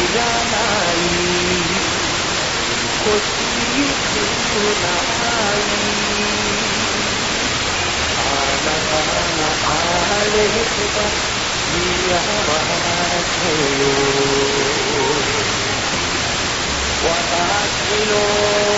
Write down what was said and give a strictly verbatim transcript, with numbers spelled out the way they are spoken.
らない欲しくないあなたがあれば幸せよ私の